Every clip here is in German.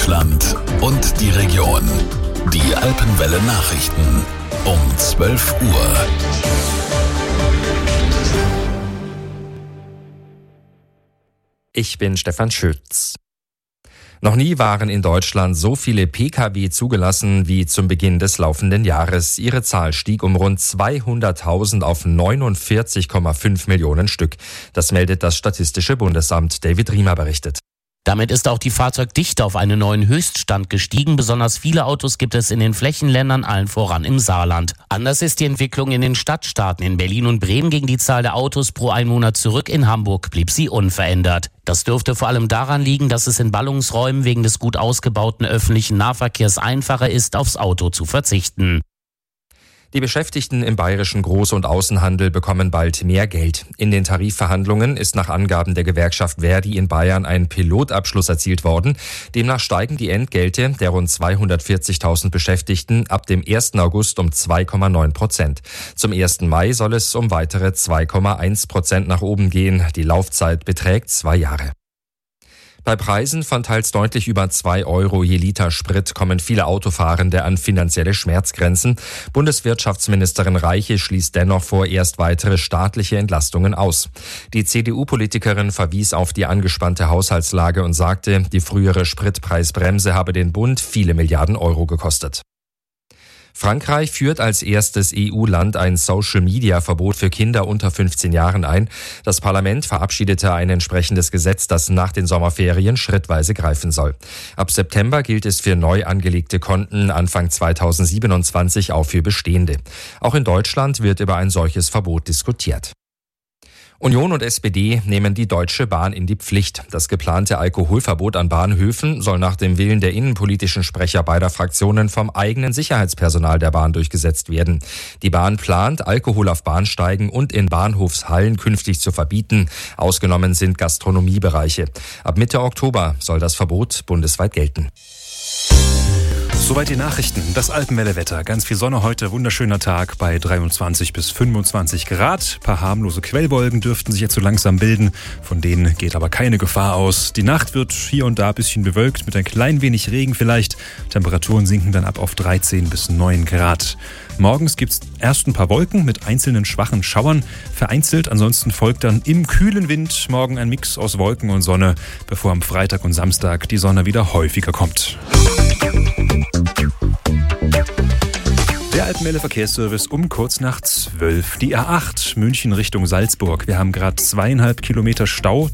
Deutschland und die Region. Die Alpenwelle Nachrichten um 12 Uhr. Ich bin Stefan Schütz. Noch nie waren in Deutschland so viele Pkw zugelassen wie zum Beginn des laufenden Jahres. Ihre Zahl stieg um rund 200.000 auf 49,5 Millionen Stück. Das meldet das Statistische Bundesamt. David Riemer berichtet. Damit ist auch die Fahrzeugdichte auf einen neuen Höchststand gestiegen. Besonders viele Autos gibt es in den Flächenländern, allen voran im Saarland. Anders ist die Entwicklung in den Stadtstaaten. In Berlin und Bremen ging die Zahl der Autos pro Einwohner zurück. In Hamburg blieb sie unverändert. Das dürfte vor allem daran liegen, dass es in Ballungsräumen wegen des gut ausgebauten öffentlichen Nahverkehrs einfacher ist, aufs Auto zu verzichten. Die Beschäftigten im bayerischen Groß- und Außenhandel bekommen bald mehr Geld. In den Tarifverhandlungen ist nach Angaben der Gewerkschaft Verdi in Bayern ein Pilotabschluss erzielt worden. Demnach steigen die Entgelte der rund 240.000 Beschäftigten ab dem 1. August um 2,9%. Zum 1. Mai soll es um weitere 2,1% nach oben gehen. Die Laufzeit beträgt 2 Jahre. Bei Preisen von teils deutlich über 2 Euro je Liter Sprit kommen viele Autofahrende an finanzielle Schmerzgrenzen. Bundeswirtschaftsministerin Reiche schließt dennoch vorerst weitere staatliche Entlastungen aus. Die CDU-Politikerin verwies auf die angespannte Haushaltslage und sagte, die frühere Spritpreisbremse habe den Bund viele Milliarden Euro gekostet. Frankreich führt als erstes EU-Land ein Social-Media-Verbot für Kinder unter 15 Jahren ein. Das Parlament verabschiedete ein entsprechendes Gesetz, das nach den Sommerferien schrittweise greifen soll. Ab September gilt es für neu angelegte Konten, Anfang 2027 auch für bestehende. Auch in Deutschland wird über ein solches Verbot diskutiert. Union und SPD nehmen die Deutsche Bahn in die Pflicht. Das geplante Alkoholverbot an Bahnhöfen soll nach dem Willen der innenpolitischen Sprecher beider Fraktionen vom eigenen Sicherheitspersonal der Bahn durchgesetzt werden. Die Bahn plant, Alkohol auf Bahnsteigen und in Bahnhofshallen künftig zu verbieten. Ausgenommen sind Gastronomiebereiche. Ab Mitte Oktober soll das Verbot bundesweit gelten. Soweit die Nachrichten. Das Alpenwelle-Wetter. Ganz viel Sonne heute, wunderschöner Tag bei 23 bis 25 Grad. Ein paar harmlose Quellwolken dürften sich jetzt so langsam bilden. Von denen geht aber keine Gefahr aus. Die Nacht wird hier und da ein bisschen bewölkt, mit ein klein wenig Regen vielleicht. Temperaturen sinken dann ab auf 13 bis 9 Grad. Morgens gibt es erst ein paar Wolken mit einzelnen schwachen Schauern. Vereinzelt, ansonsten folgt dann im kühlen Wind morgen ein Mix aus Wolken und Sonne, bevor am Freitag und Samstag die Sonne wieder häufiger kommt. Der Alpenwelle Verkehrsservice um kurz nach 12. Die A8 München Richtung Salzburg. Wir haben gerade 2,5 Kilometer Stau,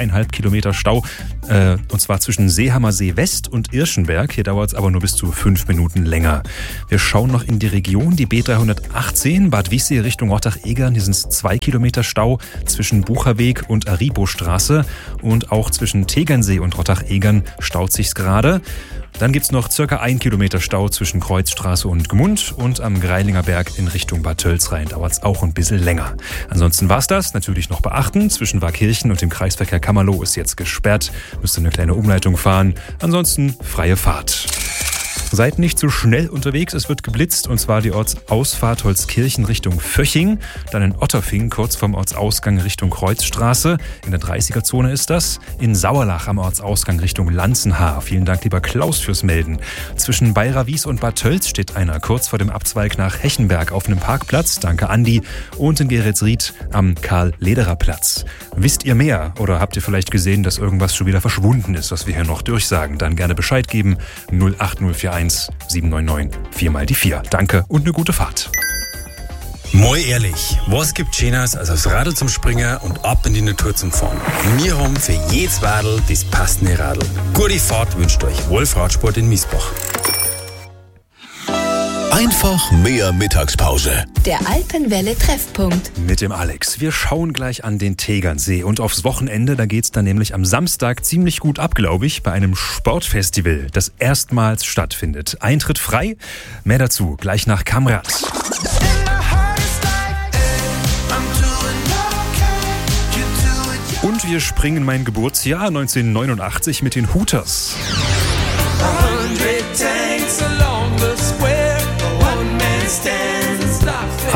und zwar zwischen Seehammersee West und Irschenberg. Hier dauert es aber nur bis zu 5 Minuten länger. Wir schauen noch in die Region, die B318 Bad Wiessee Richtung Rottach-Egern. Hier sind es 2 Kilometer Stau zwischen Bucherweg und Aribo-Straße. Und auch zwischen Tegernsee und Rottach-Egern staut sich's gerade. Dann gibt es noch circa 1 Kilometer Stau zwischen Kreuzstraße und Gmund und am Greilinger Berg in Richtung Bad Tölzrhein dauert es auch ein bisschen länger. Ansonsten war's das. Natürlich noch beachten. Zwischen Warkirchen und dem Kreisverkehr Kammerloh ist jetzt gesperrt. Müsst ihr eine kleine Umleitung fahren. Ansonsten freie Fahrt. Seid nicht zu schnell unterwegs, es wird geblitzt, und zwar die Ortsausfahrt Holzkirchen Richtung Vöching, dann in Otterfing kurz vorm Ortsausgang Richtung Kreuzstraße, in der 30er-Zone ist das, in Sauerlach am Ortsausgang Richtung Lanzenhaar. Vielen Dank, lieber Klaus, fürs Melden. Zwischen Beirawies und Bad Tölz steht einer, kurz vor dem Abzweig nach Hechenberg auf einem Parkplatz, danke Andi, und in Geretsried am Karl-Lederer-Platz. Wisst ihr mehr oder habt ihr vielleicht gesehen, dass irgendwas schon wieder verschwunden ist, was wir hier noch durchsagen? Dann gerne Bescheid geben, 08041 799 4 mal die 4. Danke und eine gute Fahrt. Mal ehrlich, was gibt Schöneres als aufs Radl zum Springen und ab in die Natur zum Fahren? Wir haben für jedes Radl das passende Radl. Gute Fahrt wünscht euch Wolf Radsport in Miesbach. Einfach mehr Mittagspause. Der Alpenwelle-Treffpunkt. Mit dem Alex. Wir schauen gleich an den Tegernsee und aufs Wochenende. Da geht's dann nämlich am Samstag ziemlich gut ab, glaube ich, bei einem Sportfestival, das erstmals stattfindet. Eintritt frei. Mehr dazu gleich nach Kamrat. Und wir springen mein Geburtsjahr 1989 mit den Hooters. 100 tanks along the square, one man stands and stops.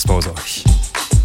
Mittagspause euch.